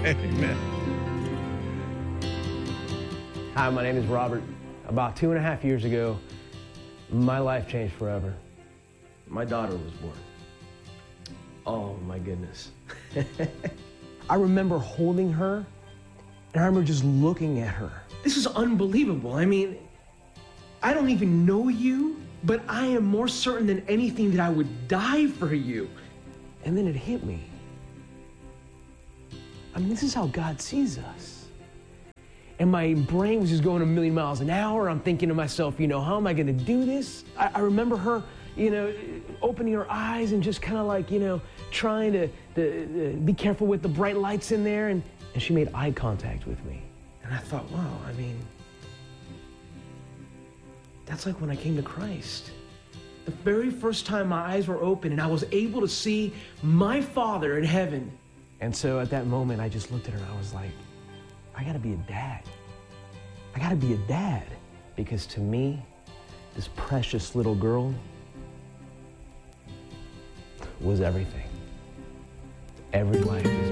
Amen. Hi, my name is Robert. About 2.5 years ago, my life changed forever. My daughter was born. Oh my goodness. I remember holding her, and I remember just looking at her. This is unbelievable. I mean, I don't even know you, but I am more certain than anything that I would die for you. And then it hit me. I mean, this is how God sees us. And my brain was just going a million miles an hour. I'm thinking to myself, how am I going to do this? I remember her, opening her eyes and just kind of like, trying to be careful with the bright lights in there. And she made eye contact with me. And I thought, wow, I mean, that's like when I came to Christ. The very first time my eyes were open and I was able to see my Father in heaven. And so at that moment, I just looked at her and I was like, I gotta be a dad. I gotta be a dad. Because to me, this precious little girl was everything. Every life is